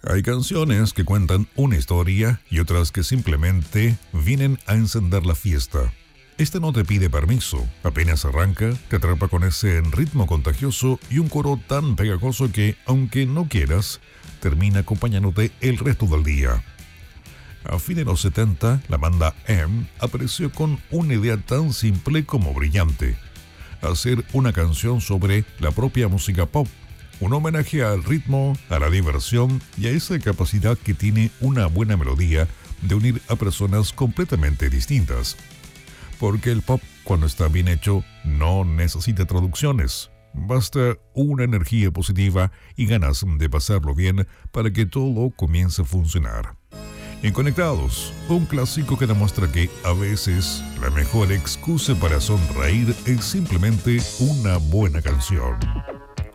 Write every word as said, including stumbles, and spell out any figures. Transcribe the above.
Hay canciones que cuentan una historia y otras que simplemente vienen a encender la fiesta. Este no te pide permiso, apenas arranca, te atrapa con ese ritmo contagioso y un coro tan pegajoso que, aunque no quieras, termina acompañándote el resto del día. A fines de los setenta, la banda M apareció con una idea tan simple como brillante: hacer una canción sobre la propia música pop, un homenaje al ritmo, a la diversión y a esa capacidad que tiene una buena melodía de unir a personas completamente distintas. Porque el pop, cuando está bien hecho, no necesita traducciones. Basta una energía positiva y ganas de pasarlo bien para que todo comience a funcionar. En Conectados, un clásico que demuestra que a veces la mejor excusa para sonreír es simplemente una buena canción.